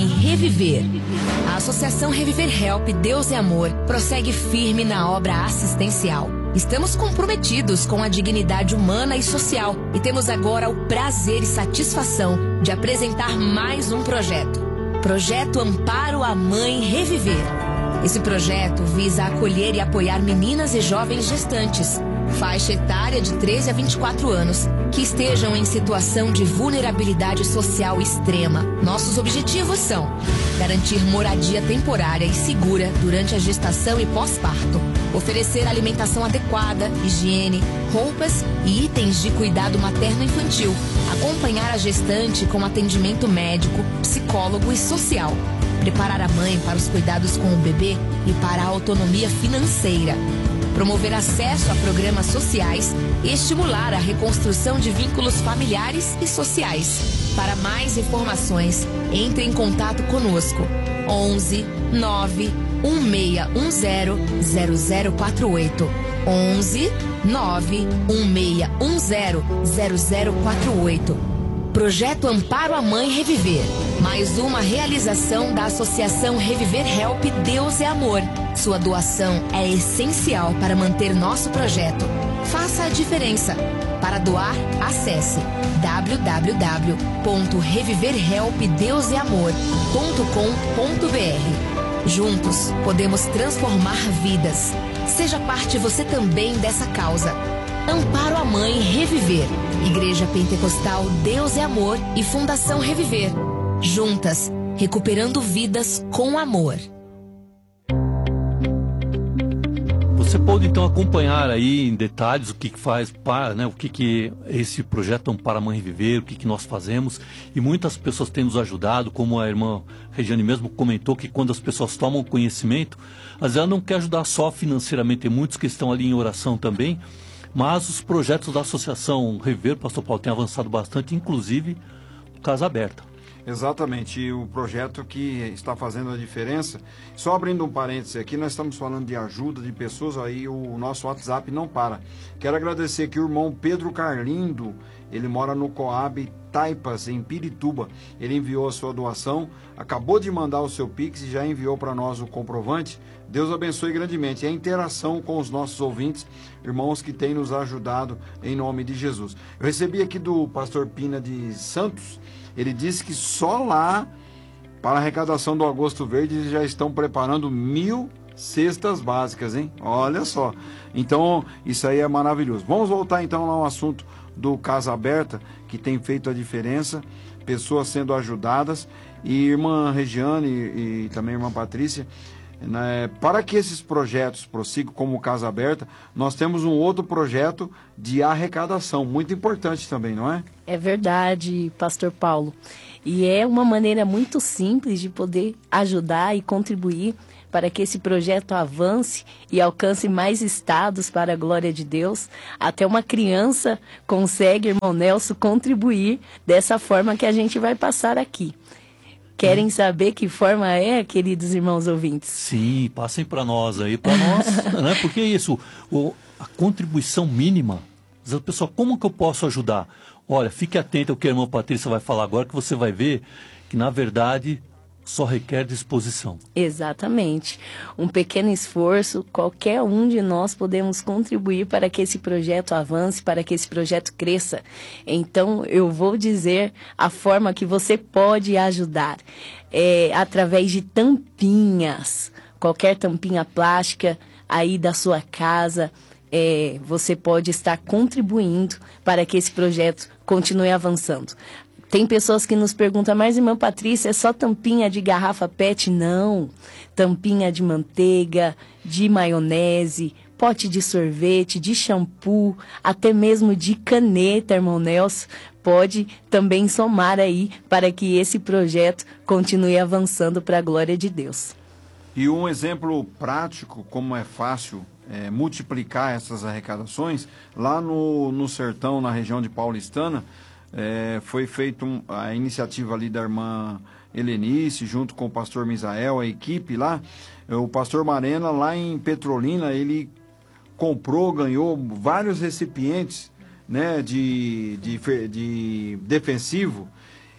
Mãe Reviver. A Associação Reviver Help Deus é Amor prossegue firme na obra assistencial. Estamos comprometidos com a dignidade humana e social e temos agora o prazer e satisfação de apresentar mais um projeto. Projeto Amparo à Mãe Reviver. Esse projeto visa acolher e apoiar meninas e jovens gestantes, faixa etária de 13 a 24 anos, que estejam em situação de vulnerabilidade social extrema. Nossos objetivos são garantir moradia temporária e segura durante a gestação e pós-parto, oferecer alimentação adequada, higiene, roupas e itens de cuidado materno-infantil, acompanhar a gestante com atendimento médico, psicólogo e social, preparar a mãe para os cuidados com o bebê e para a autonomia financeira, promover acesso a programas sociais e estimular a reconstrução de vínculos familiares e sociais. Para mais informações, entre em contato conosco. 11 9 1610 0048. 11 9 1610 0048. Projeto Amparo à Mãe Reviver. Mais uma realização da Associação Reviver Help Deus é Amor. Sua doação é essencial para manter nosso projeto. Faça a diferença. Para doar, acesse www.reviverhelpdeuseamor.com.br. Juntos, podemos transformar vidas. Seja parte você também dessa causa. Amparo à Mãe Reviver. Igreja Pentecostal Deus é Amor e Fundação Reviver. Juntas, recuperando vidas com amor. Você pode então acompanhar aí em detalhes o que faz para, né, o que esse projeto Amparo à Mãe Reviver, o que nós fazemos, e muitas pessoas têm nos ajudado, como a irmã Regiane mesmo comentou, que quando as pessoas tomam conhecimento, às vezes ela não quer ajudar só financeiramente, tem muitos que estão ali em oração também, mas os projetos da Associação Reviver, Pastor Paulo, tem avançado bastante, inclusive Casa Aberta. Exatamente, e o projeto que está fazendo a diferença. Só abrindo um parêntese aqui, nós estamos falando de ajuda de pessoas, aí o nosso WhatsApp não para. Quero agradecer aqui o irmão Pedro Carlindo, ele mora no Coab Taipas, em Pirituba. Ele enviou a sua doação, acabou de mandar o seu Pix e já enviou para nós o comprovante. Deus abençoe grandemente. É a interação com os nossos ouvintes, irmãos que têm nos ajudado em nome de Jesus. Eu recebi aqui do pastor Pina de Santos. Ele disse que só lá, para a arrecadação do Agosto Verde, eles já estão preparando 1000 cestas básicas, hein? Olha só. Então, isso aí é maravilhoso. Vamos voltar então ao assunto do Casa Aberta, que tem feito a diferença, pessoas sendo ajudadas, e irmã Regiane e também irmã Patrícia, né, para que esses projetos prossigam como Casa Aberta, nós temos um outro projeto de arrecadação, muito importante também, não é? É verdade, pastor Paulo. E é uma maneira muito simples de poder ajudar e contribuir para que esse projeto avance e alcance mais estados para a glória de Deus. Até uma criança consegue, irmão Nelson, contribuir dessa forma que a gente vai passar aqui. Querem saber que forma é, queridos irmãos ouvintes? Sim, passem para nós aí, para nós, né? Porque é isso, a contribuição mínima. Diz a pessoa, como que eu posso ajudar? Olha, fique atento ao que a irmã Patrícia vai falar agora, que você vai ver que, na verdade, só requer disposição. Exatamente. Um pequeno esforço, qualquer um de nós podemos contribuir para que esse projeto avance, para que esse projeto cresça. Então, eu vou dizer a forma que você pode ajudar. Através de tampinhas, qualquer tampinha plástica aí da sua casa, você pode estar contribuindo para que esse projeto continue avançando. Tem pessoas que nos perguntam, mas irmã Patrícia, é só tampinha de garrafa PET? Não. Tampinha de manteiga, de maionese, pote de sorvete, de shampoo, até mesmo de caneta, irmão Nelson, pode também somar aí para que esse projeto continue avançando para a glória de Deus. E um exemplo prático, como é fácil multiplicar essas arrecadações, lá no sertão, na região de Paulistana, foi feita a iniciativa ali da irmã Helenice, junto com o pastor Misael, a equipe lá. O pastor Marena, lá em Petrolina, ele ganhou vários recipientes, né, de defensivo,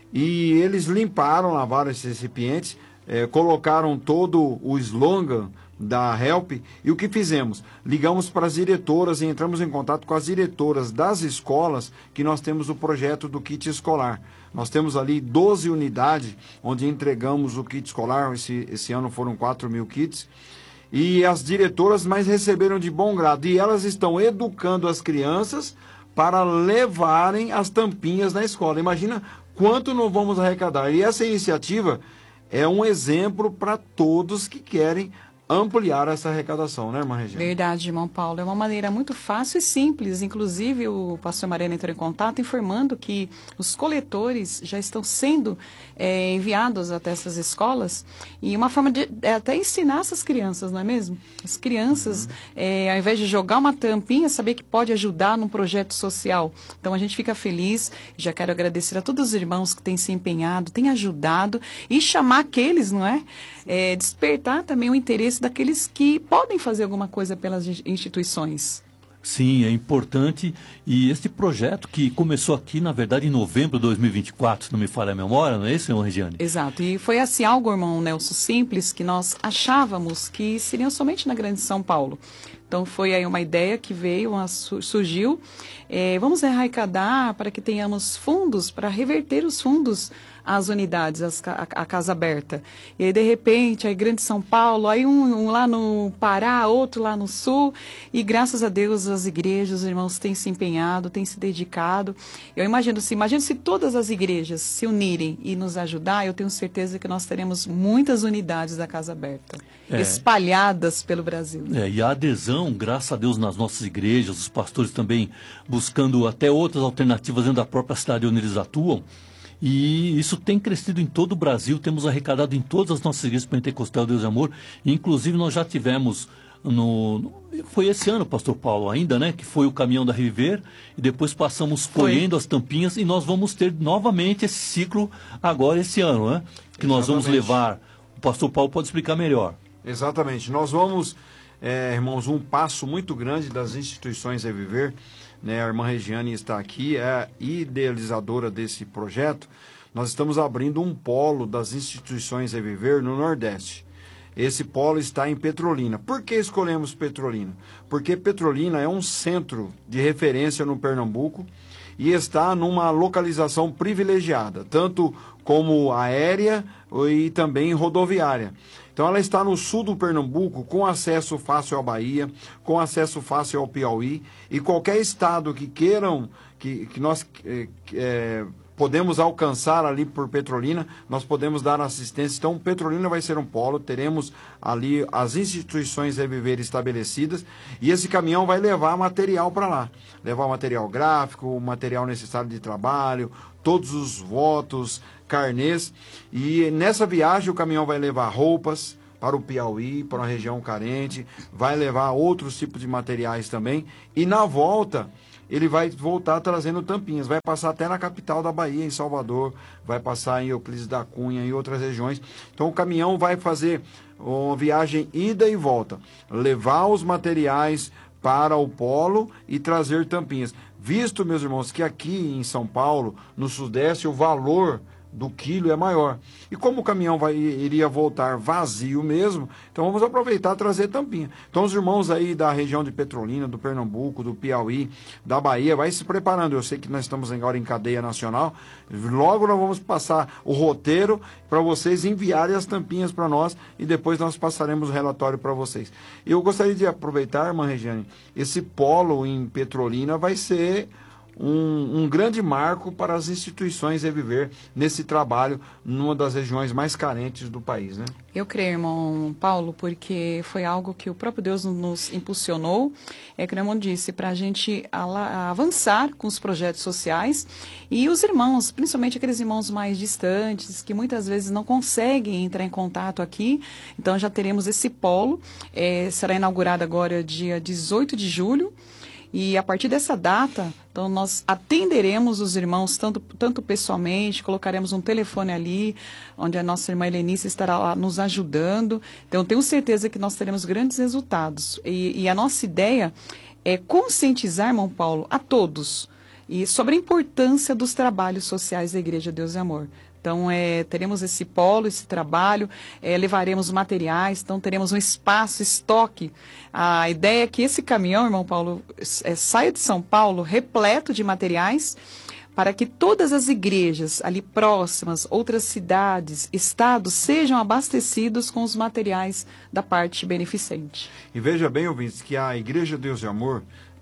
e eles limparam, lavaram esses recipientes, colocaram todo o slogan da Help, e o que fizemos? Ligamos para as diretoras e entramos em contato com as diretoras das escolas que nós temos o projeto do kit escolar. Nós temos ali 12 unidades onde entregamos o kit escolar, esse ano foram 4.000 kits, e as diretoras mais receberam de bom grado, e elas estão educando as crianças para levarem as tampinhas na escola. Imagina quanto não vamos arrecadar. E essa iniciativa é um exemplo para todos que querem ampliar essa arrecadação, né, irmã Regina? Verdade, irmão Paulo. É uma maneira muito fácil e simples. Inclusive, o pastor Mariano entrou em contato informando que os coletores já estão sendo enviados até essas escolas, e uma forma de até ensinar essas crianças, não é mesmo? As crianças, ao invés de jogar uma tampinha, saber que pode ajudar num projeto social. Então, a gente fica feliz. Já quero agradecer a todos os irmãos que têm se empenhado, têm ajudado, e chamar aqueles, não é? Despertar também o interesse daqueles que podem fazer alguma coisa pelas instituições. Sim, é importante. E este projeto que começou aqui, na verdade, em novembro de 2024, se não me falha a memória, não é isso, irmão Regiane? Exato. E foi assim algo, irmão Nelson, simples, que nós achávamos que seriam somente na Grande São Paulo. Então, foi aí uma ideia que veio, surgiu. Vamos arrecadar para que tenhamos fundos, para reverter os fundos às unidades, a Casa Aberta. E aí, de repente, aí Grande São Paulo, aí um lá no Pará, outro lá no Sul. E graças a Deus, as igrejas, os irmãos têm se empenhado, têm se dedicado. Eu imagino se todas as igrejas se unirem e nos ajudar, eu tenho certeza que nós teremos muitas unidades da Casa Aberta, espalhadas pelo Brasil. E a adesão, graças a Deus, nas nossas igrejas, os pastores também buscando até outras alternativas dentro da própria cidade onde eles atuam. E isso tem crescido em todo o Brasil, temos arrecadado em todas as nossas igrejas Pentecostal Deus e Amor. Inclusive, nós já tivemos, foi esse ano, pastor Paulo, ainda, né? Que foi o caminhão da Reviver, e depois passamos colhendo as tampinhas, e nós vamos ter novamente esse ciclo agora esse ano, né? Que nós vamos levar, o pastor Paulo pode explicar melhor. Exatamente, nós vamos, irmãos, um passo muito grande das instituições Reviver, né? A irmã Regiane está aqui, é a idealizadora desse projeto. Nós estamos abrindo um polo das instituições Reviver no Nordeste. Esse polo está em Petrolina. Por que escolhemos Petrolina? Porque Petrolina é um centro de referência no Pernambuco e está numa localização privilegiada, tanto como aérea e também rodoviária. Então ela está no sul do Pernambuco, com acesso fácil à Bahia, com acesso fácil ao Piauí, e qualquer estado que queiram, que nós podemos alcançar ali por Petrolina, nós podemos dar assistência. Então Petrolina vai ser um polo, teremos ali as instituições Reviver estabelecidas, e esse caminhão vai levar material para lá, levar material gráfico, material necessário de trabalho, todos os votos, carnês, e nessa viagem o caminhão vai levar roupas para o Piauí, para uma região carente, vai levar outros tipos de materiais também, e na volta ele vai voltar trazendo tampinhas, vai passar até na capital da Bahia, em Salvador, vai passar em Euclides da Cunha e outras regiões. Então o caminhão vai fazer uma viagem ida e volta, levar os materiais para o polo e trazer tampinhas. Visto, meus irmãos, que aqui em São Paulo, no Sudeste, o valor do quilo é maior. E como o caminhão iria voltar vazio mesmo, então vamos aproveitar e trazer tampinha. Então os irmãos aí da região de Petrolina, do Pernambuco, do Piauí, da Bahia, vai se preparando. Eu sei que nós estamos agora em cadeia nacional. Logo nós vamos passar o roteiro para vocês enviarem as tampinhas para nós e depois nós passaremos o relatório para vocês. Eu gostaria de aproveitar, irmã Regiane, esse polo em Petrolina vai ser um grande marco para as instituições Reviver nesse trabalho numa das regiões mais carentes do país, né? Eu creio, irmão Paulo, porque foi algo que o próprio Deus nos impulsionou, que o irmão disse, para a gente avançar com os projetos sociais, e os irmãos, principalmente aqueles irmãos mais distantes, que muitas vezes não conseguem entrar em contato aqui, então já teremos esse polo, será inaugurado agora dia 18 de julho, e a partir dessa data, então nós atenderemos os irmãos tanto pessoalmente, colocaremos um telefone ali, onde a nossa irmã Helenice estará lá nos ajudando. Então tenho certeza que nós teremos grandes resultados. E a nossa ideia é conscientizar, irmão Paulo, a todos. e sobre a importância dos trabalhos sociais da Igreja Deus e Amor. Então, teremos esse polo, esse trabalho, levaremos materiais, então teremos um espaço, estoque. A ideia é que esse caminhão, irmão Paulo, saia de São Paulo repleto de materiais, para que todas as igrejas ali próximas, outras cidades, estados, sejam abastecidos com os materiais da parte beneficente. E veja bem, ouvintes, que a Igreja Deus e Amor,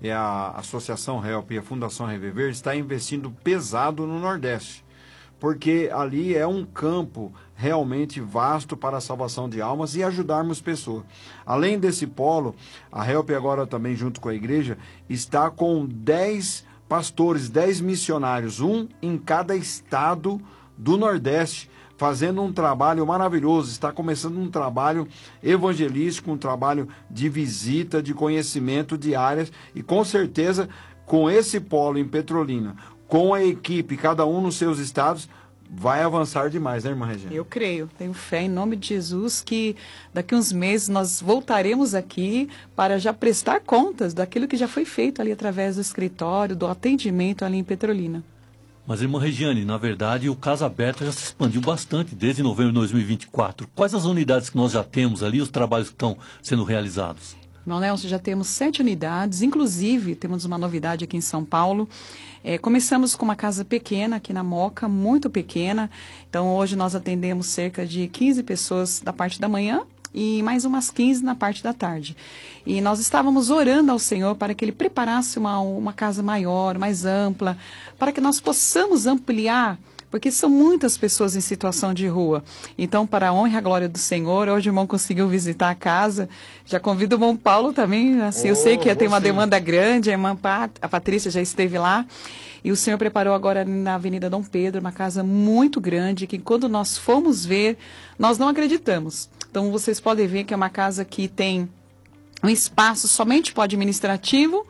a Associação Help e a Fundação Reviver está investindo pesado no Nordeste, porque ali é um campo realmente vasto para a salvação de almas e ajudarmos pessoas. Além desse polo, a Help agora também, junto com a igreja, está com 10 pastores, 10 missionários, um em cada estado do Nordeste, fazendo um trabalho maravilhoso. Está começando um trabalho evangelístico, um trabalho de visita, de conhecimento de áreas, e com certeza, com esse polo em Petrolina, com a equipe, cada um nos seus estados, vai avançar demais, né, irmã Regina? Eu creio, tenho fé em nome de Jesus que daqui uns meses nós voltaremos aqui para já prestar contas daquilo que já foi feito ali através do escritório, do atendimento ali em Petrolina. Mas, irmã Regiane, na verdade, o Casa Aberta já se expandiu bastante desde novembro de 2024. Quais as unidades que nós já temos ali, os trabalhos que estão sendo realizados? Irmão Nelson, já temos 7 unidades, inclusive temos uma novidade aqui em São Paulo. Começamos com uma casa pequena aqui na Moca, muito pequena. Então hoje nós atendemos cerca de 15 pessoas da parte da manhã e mais umas 15 na parte da tarde. E nós estávamos orando ao Senhor para que Ele preparasse uma casa maior, mais ampla, para que nós possamos ampliar, porque são muitas pessoas em situação de rua. Então, para a honra e a glória do Senhor, hoje o irmão conseguiu visitar a casa. Já convido o irmão Paulo também, assim, eu sei que tem uma demanda grande, a irmã a Patrícia já esteve lá. E o Senhor preparou agora na Avenida Dom Pedro uma casa muito grande, que quando nós fomos ver, nós não acreditamos. Então, vocês podem ver que é uma casa que tem um espaço somente para o administrativo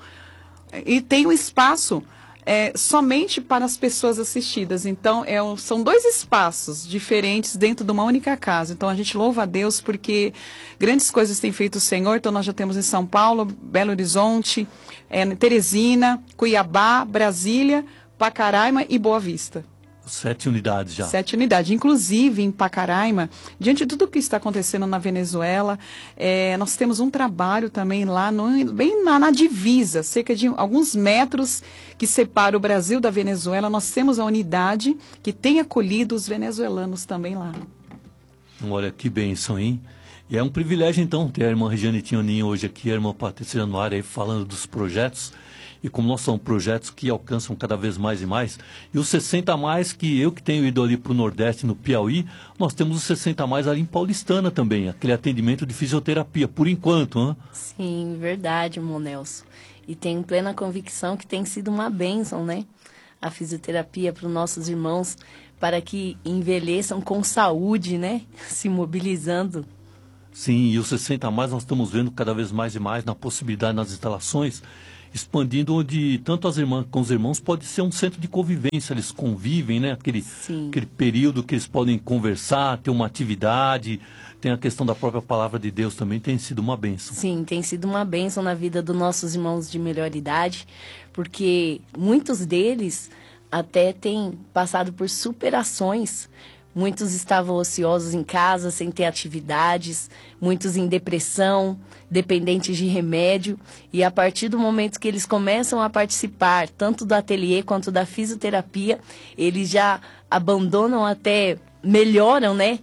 e tem um espaço somente para as pessoas assistidas. Então, são 2 espaços diferentes dentro de uma única casa. Então, a gente louva a Deus porque grandes coisas tem feito o Senhor. Então, nós já temos em São Paulo, Belo Horizonte, Teresina, Cuiabá, Brasília, Pacaraima e Boa Vista. 7 unidades já. 7 unidades. Inclusive, em Pacaraima, diante de tudo o que está acontecendo na Venezuela, nós temos um trabalho também lá, bem na divisa, cerca de alguns metros que separa o Brasil da Venezuela. Nós temos a unidade que tem acolhido os venezuelanos também lá. Olha que bênção, hein? E é um privilégio, então, ter a irmã Regiane Tinhoninho hoje aqui, a irmã Patrícia Januária aí falando dos projetos. E como nós são projetos que alcançam cada vez mais e mais, e os 60 a mais que eu que tenho ido ali para o Nordeste, no Piauí, nós temos os 60 a mais ali em Paulistana também, aquele atendimento de fisioterapia, por enquanto, né? Sim, verdade, irmão Nelson. E tenho plena convicção que tem sido uma bênção, né? A fisioterapia para os nossos irmãos, para que envelheçam com saúde, né? Se mobilizando. Sim, e os 60 a mais nós estamos vendo cada vez mais e mais na possibilidade nas instalações, expandindo onde tanto as irmãs como os irmãos pode ser um centro de convivência, eles convivem, né? Aquele período que eles podem conversar, ter uma atividade, tem a questão da própria palavra de Deus também, tem sido uma bênção. Sim, tem sido uma bênção na vida dos nossos irmãos de melhor idade, porque muitos deles até têm passado por superações. Muitos estavam ociosos em casa, sem ter atividades, muitos em depressão, dependentes de remédio. E a partir do momento que eles começam a participar, tanto do ateliê quanto da fisioterapia, eles já abandonam até, melhoram, né,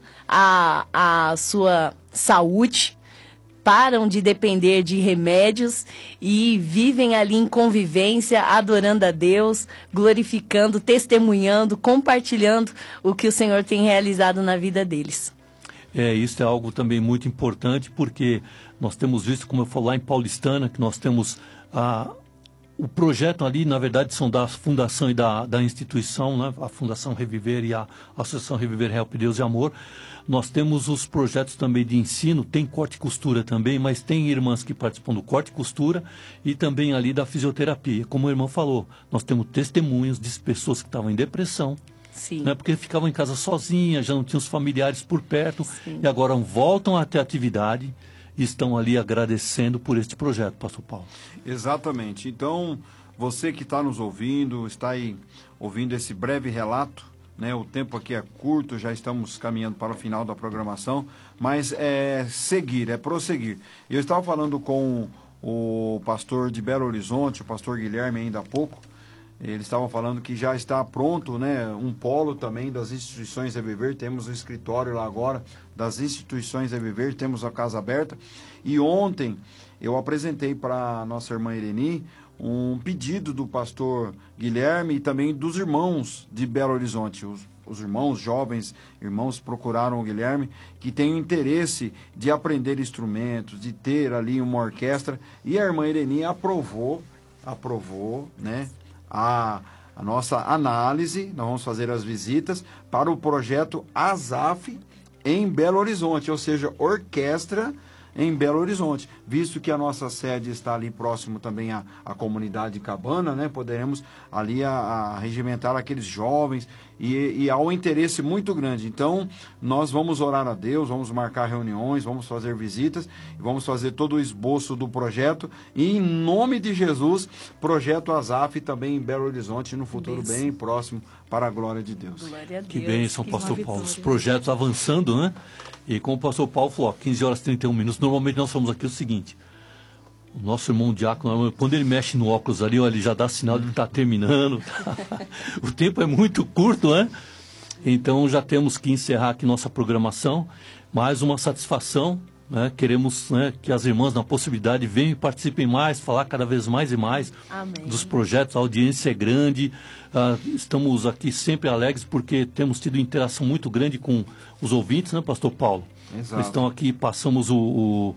a sua saúde, param de depender de remédios e vivem ali em convivência, adorando a Deus, glorificando, testemunhando, compartilhando o que o Senhor tem realizado na vida deles. Isso é algo também muito importante, porque nós temos visto, como eu falo lá em Paulistana, que nós temos o projeto ali, na verdade, são da fundação e da instituição, né? A Fundação Reviver e a Associação Reviver Help Deus e Amor. Nós temos os projetos também de ensino, tem corte e costura também, mas tem irmãs que participam do corte e costura e também ali da fisioterapia. Como o irmão falou, nós temos testemunhos de pessoas que estavam em depressão, né, porque ficavam em casa sozinhas, já não tinham os familiares por perto. Sim. E agora voltam a ter atividade e estão ali agradecendo por este projeto, pastor Paulo. Exatamente. Então, você que está nos ouvindo, está aí ouvindo esse breve relato, né? O tempo aqui é curto, já estamos caminhando para o final da programação, mas é seguir, é prosseguir. Eu estava falando com o pastor de Belo Horizonte, o pastor Guilherme, ainda há pouco. Ele estava falando que já está pronto, né, um polo também das instituições Reviver. Temos o escritório lá agora das instituições Reviver, temos a casa aberta. E ontem eu apresentei para a nossa irmã Ireni um pedido do pastor Guilherme e também dos irmãos de Belo Horizonte. Os irmãos, jovens irmãos, procuraram o Guilherme, que tem o interesse de aprender instrumentos, de ter ali uma orquestra. E a irmã Ireni aprovou, né, a nossa análise. Nós vamos fazer as visitas para o projeto ASAF em Belo Horizonte, ou seja, orquestra em Belo Horizonte, visto que a nossa sede está ali próximo também à comunidade Cabana, né? Poderemos ali a regimentar aqueles jovens e há um interesse muito grande. Então, nós vamos orar a Deus, vamos marcar reuniões, vamos fazer visitas, vamos fazer todo o esboço do projeto e, em nome de Jesus, projeto ASAF também em Belo Horizonte, no futuro bem próximo, para a glória de Deus. Glória a Deus. Que bênção, pastor Paulo. Os projetos avançando, né? E como o pastor Paulo falou, 15 horas e 31 minutos, normalmente nós falamos aqui o seguinte: o nosso irmão diácono, quando ele mexe no óculos ali, ele já dá sinal de que está terminando. O tempo é muito curto, né? Então já temos que encerrar aqui nossa programação. Mais uma satisfação, né? Queremos, né, que as irmãs, na possibilidade, venham e participem mais, falar cada vez mais e mais Amém. Dos projetos. A audiência é grande. Estamos aqui sempre alegres porque temos tido interação muito grande com os ouvintes, né, pastor Paulo? Exato. Estão aqui, passamos o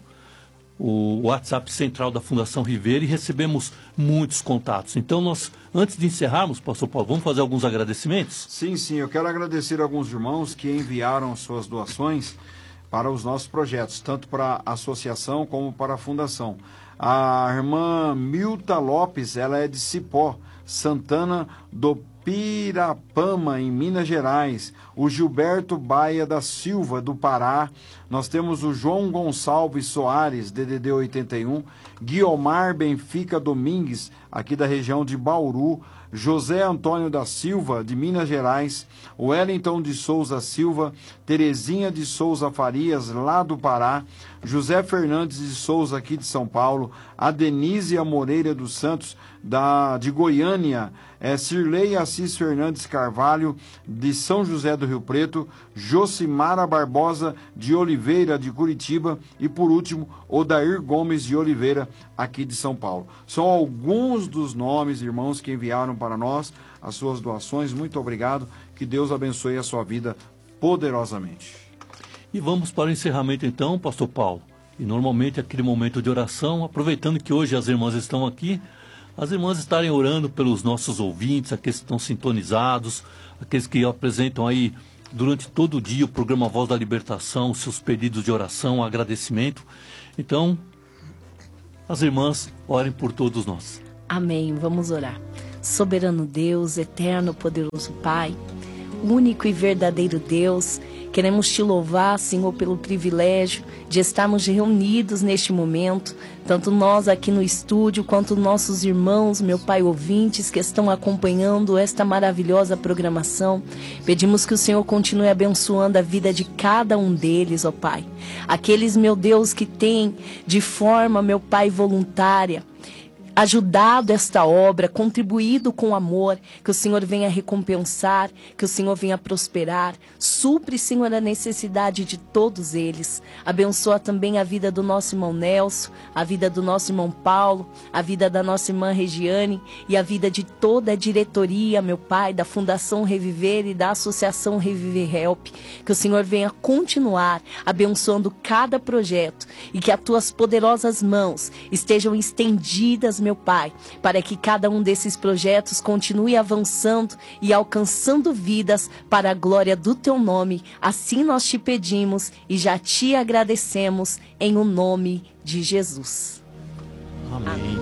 WhatsApp central da Fundação Ribeira e recebemos muitos contatos. Então, nós, antes de encerrarmos, pastor Paulo, vamos fazer alguns agradecimentos? Sim, eu quero agradecer a alguns irmãos que enviaram suas doações para os nossos projetos, tanto para a associação como para a fundação. A irmã Milta Lopes, ela é de Cipó, Santana do Pirapama, em Minas Gerais. O Gilberto Baia da Silva, do Pará. Nós temos o João Gonçalves Soares, DDD 81. Guiomar Benfica Domingues, aqui da região de Bauru. José Antônio da Silva, de Minas Gerais. Wellington de Souza Silva. Terezinha de Souza Farias, lá do Pará. José Fernandes de Souza, aqui de São Paulo. A Denise Moreira dos Santos, de Goiânia. Cirlei Assis Fernandes Carvalho, de São José do Rio Preto. Josimara Barbosa de Oliveira, de Curitiba. E, por último, Odair Gomes de Oliveira, aqui de São Paulo. São alguns dos nomes, irmãos, que enviaram para nós as suas doações. Muito obrigado. Que Deus abençoe a sua vida poderosamente. E vamos para o encerramento então, pastor Paulo. E normalmente aquele momento de oração, aproveitando que hoje as irmãs estão aqui, as irmãs estarem orando pelos nossos ouvintes, aqueles que estão sintonizados, aqueles que apresentam aí durante todo o dia o programa Voz da Libertação, seus pedidos de oração, agradecimento. Então, as irmãs orem por todos nós. Amém. Vamos orar. Soberano Deus, eterno, poderoso Pai, único e verdadeiro Deus, queremos te louvar, Senhor, pelo privilégio de estarmos reunidos neste momento, tanto nós aqui no estúdio, quanto nossos irmãos, meu Pai, ouvintes que estão acompanhando esta maravilhosa programação. Pedimos que o Senhor continue abençoando a vida de cada um deles, ó Pai. Aqueles, meu Deus, que têm de forma, meu Pai, voluntária, ajudado esta obra, contribuído com amor, que o Senhor venha recompensar, que o Senhor venha prosperar, supre, Senhor, a necessidade de todos eles. Abençoa também a vida do nosso irmão Nelson, a vida do nosso irmão Paulo, a vida da nossa irmã Regiane e a vida de toda a diretoria, meu Pai, da Fundação Reviver e da Associação Reviver Help. Que o Senhor venha continuar abençoando cada projeto e que as tuas poderosas mãos estejam estendidas, meu Pai, para que cada um desses projetos continue avançando e alcançando vidas para a glória do teu nome. Assim nós te pedimos e já te agradecemos em o nome de Jesus. Amém.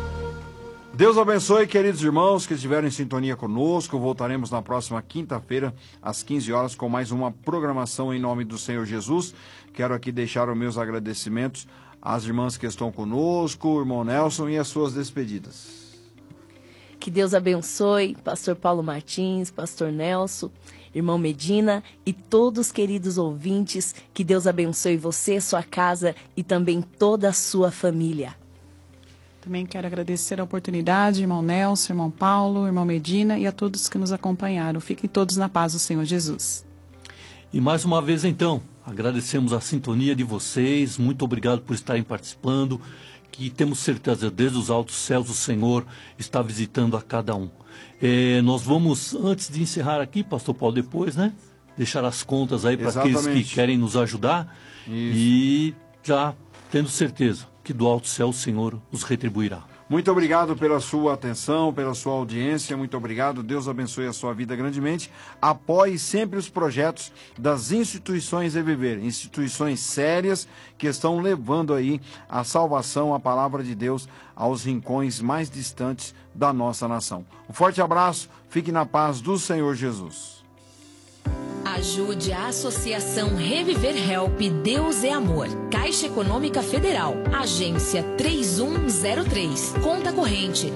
Deus abençoe, queridos irmãos que estiveram em sintonia conosco. Voltaremos na próxima quinta-feira, às 15 horas, com mais uma programação em nome do Senhor Jesus. Quero aqui deixar os meus agradecimentos às irmãs que estão conosco, o irmão Nelson, e as suas despedidas. Que Deus abençoe pastor Paulo Martins, pastor Nelson, irmão Medina e todos os queridos ouvintes. Que Deus abençoe você, sua casa e também toda a sua família. Também quero agradecer a oportunidade, irmão Nelson, irmão Paulo, irmão Medina e a todos que nos acompanharam. Fiquem todos na paz do Senhor Jesus. E mais uma vez, então, agradecemos a sintonia de vocês. Muito obrigado por estarem participando. Que temos certeza, desde os altos céus, o Senhor está visitando a cada um. Nós vamos, antes de encerrar aqui, pastor Paulo, depois, né? Deixar as contas aí para aqueles que querem nos ajudar. Isso. E já tendo certeza que do alto céu o Senhor os retribuirá. Muito obrigado pela sua atenção, pela sua audiência, muito obrigado, Deus abençoe a sua vida grandemente. Apoie sempre os projetos das instituições Reviver, instituições sérias que estão levando aí a salvação, a palavra de Deus aos rincões mais distantes da nossa nação. Um forte abraço, fique na paz do Senhor Jesus. Ajude a Associação Reviver Help Deus é Amor. Caixa Econômica Federal. Agência 3103. Conta corrente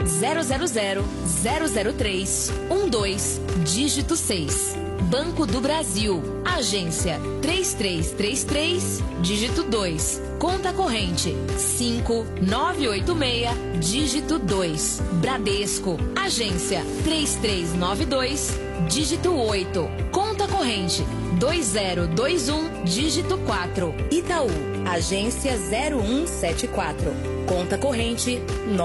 000-003-12, dígito 6. Banco do Brasil. Agência 3333, dígito 2. Conta corrente 5986, dígito 2. Bradesco. Agência 3392, dígito 8. Conta corrente 2021, dígito 4. Itaú. Agência 0174. Conta corrente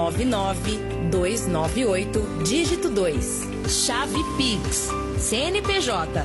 99298, dígito 2. Chave Pix. CNPJ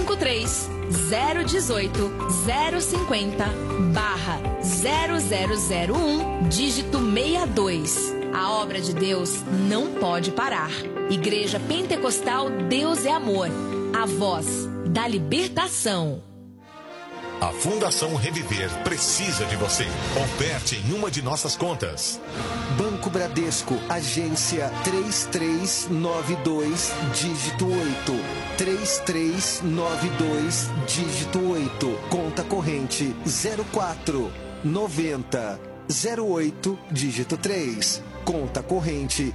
53-018-050-0001, dígito 62. A obra de Deus não pode parar. Igreja Pentecostal Deus é Amor. A voz da libertação. A Fundação Reviver precisa de você. Oferte em uma de nossas contas. Banco Bradesco, agência 3392, dígito 8. 3392, dígito 8. Conta corrente 049008, dígito 3. Conta corrente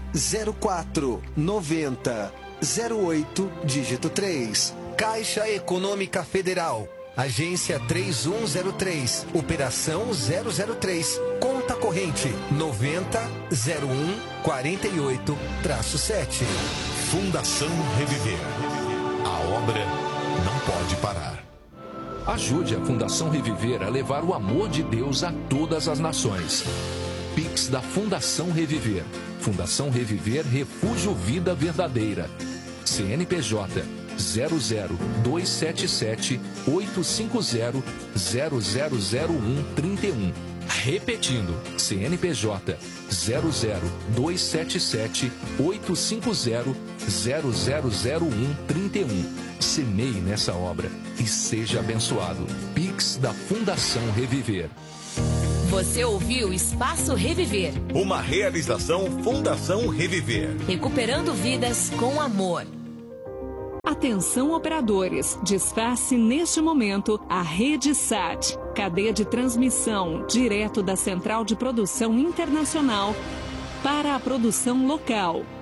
049008, dígito 3. Caixa Econômica Federal. Agência 3103, Operação 003, Conta Corrente 900148-7. Fundação Reviver. A obra não pode parar. Ajude a Fundação Reviver a levar o amor de Deus a todas as nações. Pix da Fundação Reviver. Fundação Reviver Refúgio Vida Verdadeira. CNPJ 00277850000131. Repetindo, CNPJ 002778500000131. Semeie nessa obra e seja abençoado. Pix da Fundação Reviver. Você ouviu Espaço Reviver. Uma realização Fundação Reviver. Recuperando vidas com amor. Atenção operadores, desface neste momento a Rede SAT, cadeia de transmissão direto da Central de Produção Internacional para a produção local.